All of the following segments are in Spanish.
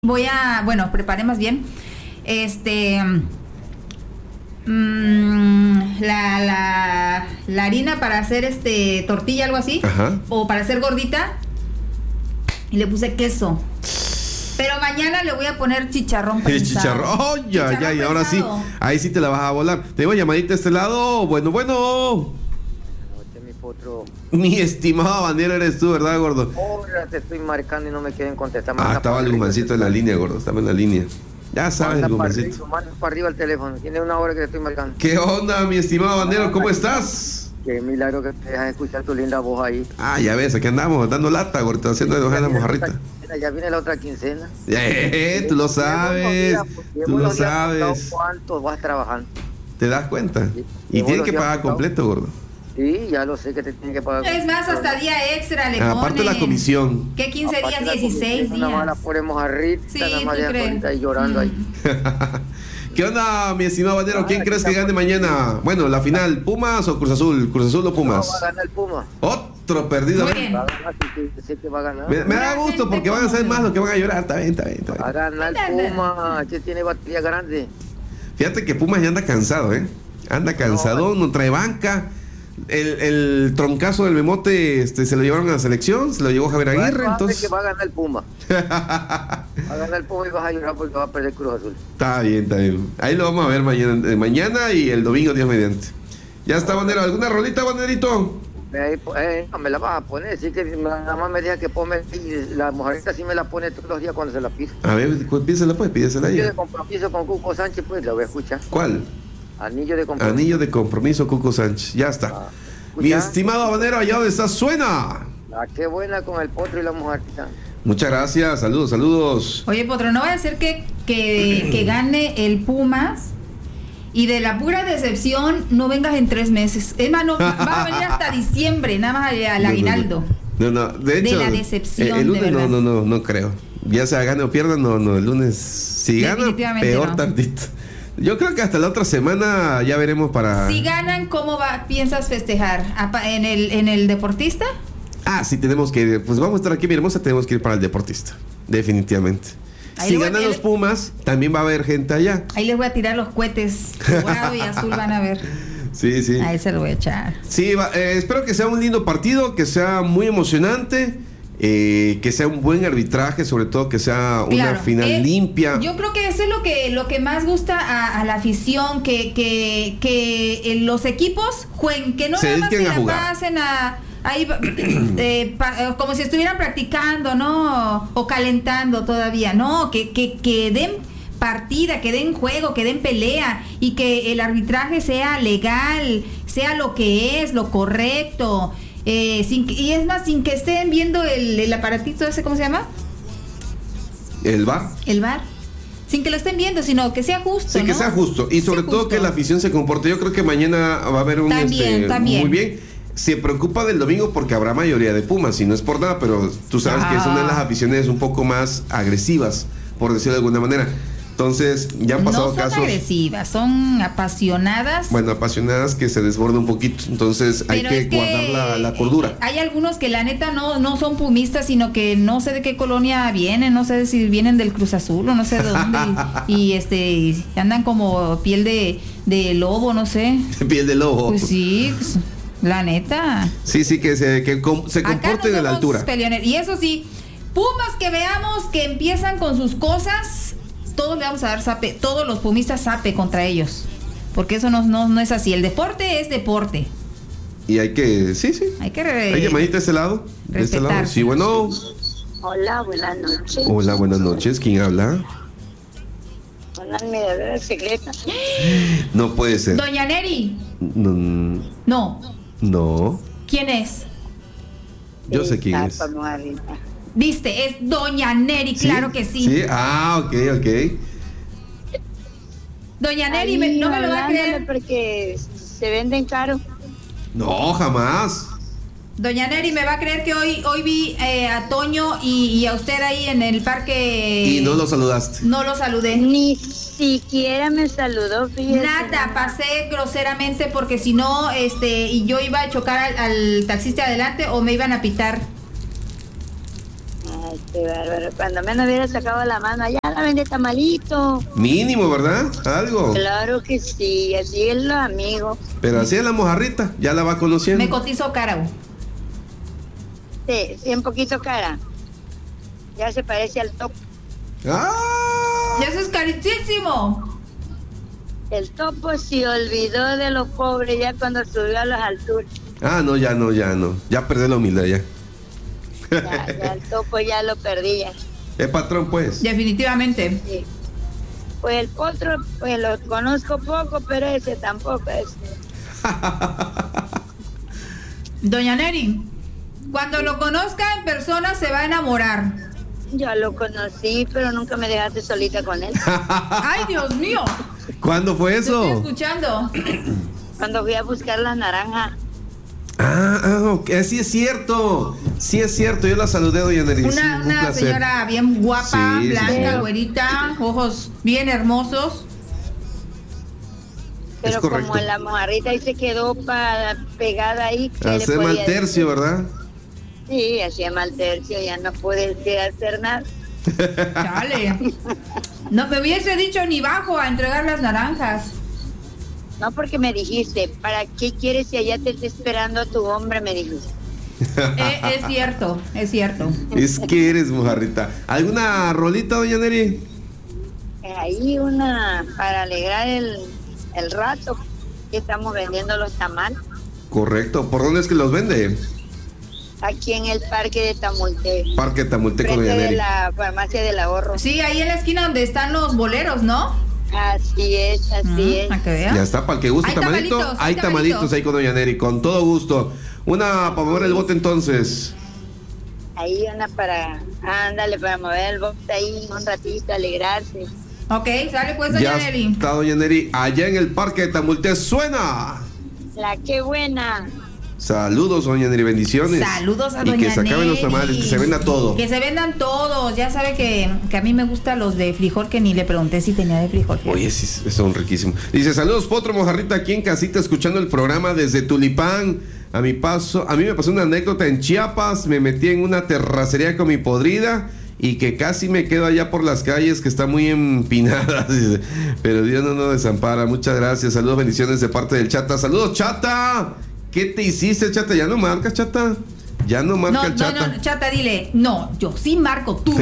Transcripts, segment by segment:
Preparé más bien, la harina para hacer tortilla, algo así. Ajá. O para hacer gordita, y le puse queso. Pero mañana le voy a poner chicharrón prensado. Chicharrón. Oh, ya, y ahora sí, ahí sí te la vas a volar. Te digo llamadita a este lado. Bueno. Mi potro. Mi estimado habanero eres tú, ¿verdad, gordo? Ahora te estoy marcando y no me quieren contestar. Estaba el Gumancito en la línea, gordo. Estaba en la línea. Ya sabes, el Gumancito. Manda para arriba el teléfono. Tiene una hora que te estoy marcando. ¿Qué onda, mi estimado habanero? ¿Cómo estás? Qué milagro que te dejas escuchar tu linda voz ahí. Ya ves, aquí andamos, dando lata, gordo, haciendo enojar a la mojarrita. Ya viene la otra quincena. Tú lo sabes. Tú lo sabes. ¿Cuánto vas trabajando? ¿Te das cuenta? Y tienen que pagar completo, gordo. Sí, ya lo sé que te tienen que pagar. Es más, hasta día extra le ponen. Aparte la comisión. ¿Qué 15 días? 16 días. Nada más la ponemos arriba, Sí, nada más ¿tú dejan crees? ahí llorando ahí. ¿Qué onda, mi estimado bandero? ¿Quién crees que gane mañana? Bueno, la final, ¿Pumas o Cruz Azul? ¿Cruz Azul o Pumas? No, va a ganar el Puma. Otro perdido. Muy bien. Va a ganar, sé que va a ganar. Me da gusto porque van a ser más los que van a llorar. Está bien. Va a ganar el Puma, que tiene batería grande. Fíjate que Pumas ya anda cansado, ¿eh? Anda cansado, no trae banca. El troncazo del Memote se lo llevaron a la selección, se lo llevó Javier Aguirre, entonces... que va a ganar el Puma. Va a ganar el Puma y vas a llorar porque va a perder Cruz Azul. Está bien. Ahí lo vamos a ver mañana y el domingo, Dios mediante. Ya está, bandero. ¿Alguna rolita, banderito? No me la vas a poner, sí que nada más me deja que ponme y la mujerita sí me la pone todos los días cuando se la pide. A ver, pídesela pues, pídesela Anillo ya. de compromiso con Cuco Sánchez, pues la voy a escuchar. ¿Cuál? Anillo de compromiso. Anillo de compromiso, Cuco Sánchez. Ya está. Mi estimado habanero, allá donde está, suena. Qué buena con el potro y la mujerita. Muchas gracias, saludos. Oye, Potro, no vaya a ser que gane el Pumas y de la pura decepción no vengas en 3 meses. Es más, no, vas a venir hasta diciembre, nada más al aguinaldo. No, de hecho, de la decepción, el lunes de verdad. no creo. Ya sea gane o pierda, no, el lunes si gana, peor no. Tantito. Yo creo que hasta la otra semana ya veremos para... Si ganan, ¿cómo piensas festejar? ¿En el deportista? Sí, tenemos que ir. Pues vamos a estar aquí en Villahermosa, tenemos que ir para el deportista. Definitivamente. Si ganan los Pumas, también va a haber gente allá. Ahí les voy a tirar los cohetes. Morado y azul van a ver. Sí. Ahí se lo voy a echar. Sí, espero que sea un lindo partido, que sea muy emocionante. Que sea un buen arbitraje, sobre todo que sea una final limpia. Yo creo que eso es lo que más gusta a la afición, que los equipos jueguen, que no nada más se la pasen ahí como si estuvieran practicando, ¿no? O calentando todavía, no, que den partida, que den juego, que den pelea y que el arbitraje sea legal, sea lo que es, lo correcto. Y es más, sin que estén viendo el aparatito ese, ¿cómo se llama? ¿El VAR? El VAR. Sin que lo estén viendo, sino que sea justo. Sí, que sea justo. Y sobre todo que la afición se comporte. Yo creo que mañana va a haber un también. muy bien. Se preocupa del domingo porque habrá mayoría de Pumas, y no es por nada, pero tú sabes que es una de las aficiones un poco más agresivas, por decirlo de alguna manera. Entonces, ya han pasado casos. No son agresivas, son apasionadas. Bueno, apasionadas que se desborda un poquito. Entonces, hay que guardar la cordura. Hay algunos que la neta no son pumistas, sino que no sé de qué colonia vienen, no sé si vienen del Cruz Azul o no sé de dónde. y andan como piel de lobo, no sé. Piel de lobo. Pues sí, la neta. Sí, que se comporten a la altura. Y eso sí, Pumas que veamos que empiezan con sus cosas, todos le vamos a dar zape, todos los pumistas zape contra ellos, porque eso no es así. El deporte es deporte. Y hay que, hay llamadita de este lado. De este lado. Sí, bueno. Hola, buenas noches. Hola, buenas noches. ¿Quién habla? Hola, mediadora secreta. No puede ser. Doña Neri. No. ¿Quién es? Yo sé quién es. Viste, es Doña Neri, ¿sí? Claro que sí. Sí, ok. Doña Neri, no me lo va a creer. Porque se venden caro. No, jamás. Doña Neri, ¿me va a creer que hoy vi a Toño y a usted ahí en el parque? Y no lo saludaste. No lo saludé. Ni siquiera me saludó, fíjate. Nada, pasé groseramente porque si no, y yo iba a chocar al taxista adelante o me iban a pitar. Qué bárbaro. Cuando menos hubiera sacado la mano, allá la vende tamalito. Mínimo, ¿verdad? Algo. Claro que sí, así es lo amigo. Pero así es la mojarrita, ya la va conociendo. Me cotizo cara. Sí, un poquito cara. Ya se parece al topo. ¡Ah! Y eso es carísimo. El topo se olvidó de los pobres ya cuando subió a las alturas. Ah, no. Ya perdí la humildad ya. Ya el topo ya lo perdía. Es patrón, pues. Definitivamente. Sí. Pues el potro, pues lo conozco poco, pero ese tampoco es. Doña Neri, cuando lo conozca en persona se va a enamorar. Yo lo conocí, pero nunca me dejaste solita con él. Ay, Dios mío. ¿Cuándo fue Te eso? estoy escuchando. Cuando fui a buscar las naranjas. Ok. Sí es cierto. Yo la saludé, doña Neri. Una señora bien guapa, Sí, blanca, sí. güerita, ojos bien hermosos. Pero Es correcto. como la mojarrita ahí se quedó pegada ahí. ¿qué le Hacer podía mal tercio, decir? ¿verdad? Sí, hacía mal tercio, ya no pude hacer nada. Dale. No me hubiese dicho ni bajo a entregar las naranjas. No, porque me dijiste, ¿para qué quieres si allá te está esperando tu hombre? Me dijiste. Es cierto. Es que eres mojarrita. ¿Alguna rolita, doña Neri? Ahí una para alegrar el rato que estamos vendiendo los tamales. Correcto. ¿Por dónde es que los vende? Aquí en el parque de Tamulte. Parque Tamulteco, Frente doña de Neri. la farmacia del ahorro. Sí, ahí en la esquina donde están los boleros, ¿no? Así es. Para que vean. Ya está, para el que guste Hay tamalito. tamalitos, Hay tamalitos ahí con doña Neri, con todo gusto. Una para mover el bote entonces. Ahí una ándale, para mover el bote ahí un ratito, alegrarse. Ok, sale pues, doña Ya Neri. está, doña Neri. Allá en el Parque de Tamulte suena. La que buena. Saludos, doña Neri, bendiciones. Saludos a doña Y que se acaben los Neri. tamales, que se venda todo. Que se vendan todos. Ya sabe que a mí me gustan los de frijol, que ni le pregunté si tenía de frijol. Oye, sí, son riquísimos. Dice, saludos, Potro Mojarrita, aquí en casita, escuchando el programa desde Tulipán. A mí me pasó una anécdota en Chiapas, me metí en una terracería con mi podrida y que casi me quedo allá por las calles, que está muy empinada. Dice, pero Dios no nos desampara. Muchas gracias, saludos, bendiciones de parte del Chata. Saludos, Chata. ¿Qué te hiciste, Chata? ¿Ya no marcas, Chata? Ya no marca el Chata. No, Chata, dile, no, yo sí marco, tú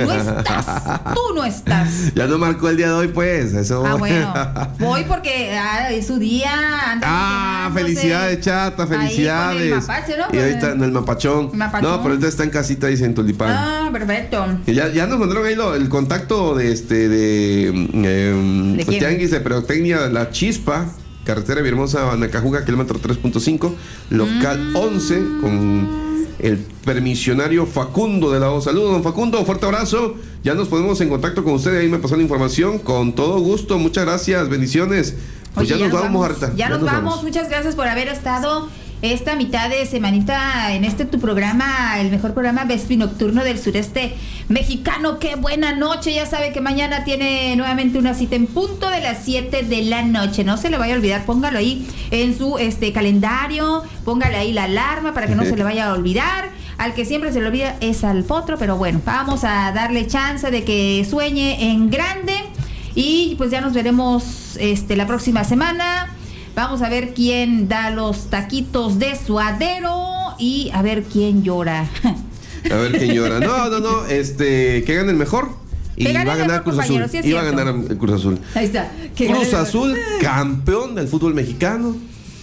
no estás. Ya no marcó el día de hoy, pues. Eso. Bueno, voy porque es su día. Felicidades, Chata, felicidades. Ahí con el mapache, ¿no? Y ahí está en el mapachón. No, pero ahorita está en casita, dice en Tulipán. Ah, perfecto. Y ya nos mandaron ahí el contacto de ¿De quién? Tianguis de Pirotecnia La Chispa, carretera Villahermosa, Nacajuca, kilómetro 3.5, local 11, con el permisionario Facundo de la O. Saludos, don Facundo, fuerte abrazo. Ya nos ponemos en contacto con usted, ahí me pasó la información, con todo gusto, muchas gracias, bendiciones. Pues Oye, ya nos vamos, Marta. Ya nos vamos, muchas gracias por haber estado esta mitad de semanita en tu programa, el mejor programa vespi-nocturno del sureste mexicano. Qué buena noche, ya sabe que mañana tiene nuevamente una cita en punto de las 7 de la noche, no se le vaya a olvidar, póngalo ahí en su calendario, póngale ahí la alarma para que no se le vaya a olvidar. Al que siempre se le olvida es al Potro, pero bueno, vamos a darle chance de que sueñe en grande y pues ya nos veremos la próxima semana. Vamos a ver quién da los taquitos de suadero y a ver quién llora. A ver quién llora. No. Que gane el mejor. Y va a ganar Cruz Azul. Sí, y va a ganar el Cruz Azul. Ahí está. Cruz Azul, campeón del fútbol mexicano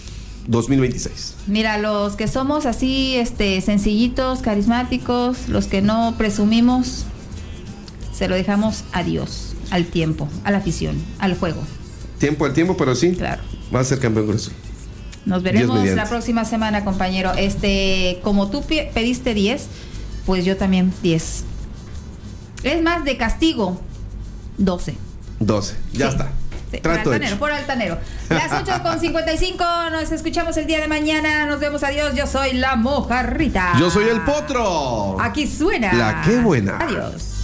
2026. Mira, los que somos así, sencillitos, carismáticos, los que no presumimos, se lo dejamos a Dios, al tiempo, a la afición, al juego. Tiempo al tiempo, pero sí. Claro. Va a ser campeón Cruz Azul. Nos veremos la próxima semana, compañero. Como tú pediste 10, pues yo también 10. Es más, de castigo, 12. 12, ya está. Sí, Trato por altanero. Las 8:55, nos escuchamos el día de mañana. Nos vemos, adiós. Yo soy la Mojarrita. Yo soy el Potro. Aquí suena La que buena. Adiós.